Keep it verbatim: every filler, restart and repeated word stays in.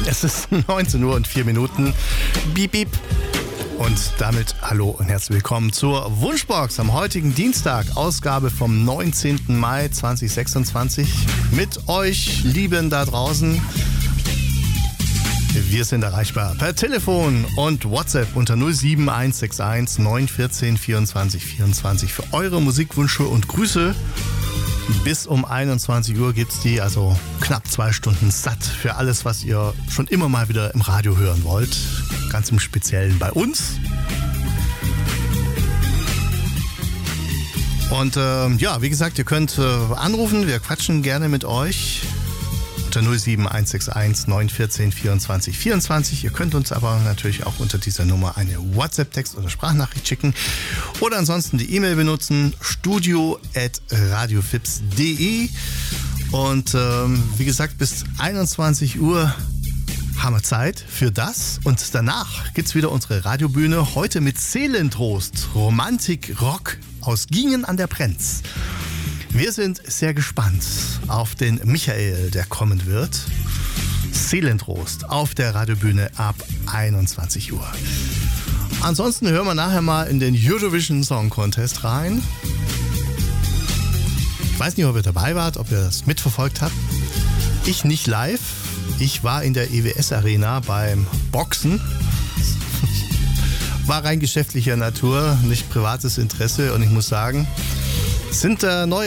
Es ist neunzehn Uhr und vier Minuten. Piep, piep. Und damit hallo und herzlich willkommen zur Wunschbox am heutigen Dienstag, Ausgabe vom neunzehnten Mai zweitausendsechsundzwanzig. Mit euch, Lieben da draußen. Wir sind erreichbar per Telefon und WhatsApp unter null sieben eins sechs eins neun eins vier vierundzwanzig vierundzwanzig für eure Musikwünsche und Grüße. Bis um einundzwanzig Uhr gibt's die, also knapp zwei Stunden satt für alles, was ihr schon immer mal wieder im Radio hören wollt. Ganz im Speziellen bei uns. Und äh, ja, wie gesagt, ihr könnt äh, anrufen, wir quatschen gerne mit euch. Unter null sieben eins sechs eins neun eins vier vierundzwanzig vierundzwanzig. Ihr könnt uns aber natürlich auch unter dieser Nummer eine WhatsApp-Text oder Sprachnachricht schicken. Oder ansonsten die E-Mail benutzen, studio at radiofips punkt de. Und ähm, wie gesagt, bis einundzwanzig Uhr haben wir Zeit für das. Und danach gibt's wieder unsere Radiobühne. Heute mit Seelentrost, Romantik, Rock aus Gingen an der Brenz. Wir sind sehr gespannt auf den Michael, der kommen wird. Seelentrost auf der Radiobühne ab einundzwanzig Uhr. Ansonsten hören wir nachher mal in den Eurovision Song Contest rein. Ich weiß nicht, ob ihr dabei wart, ob ihr das mitverfolgt habt. Ich nicht live. Ich war in der E W S Arena beim Boxen. War rein geschäftlicher Natur, nicht privates Interesse. Und ich muss sagen, sind äh, neue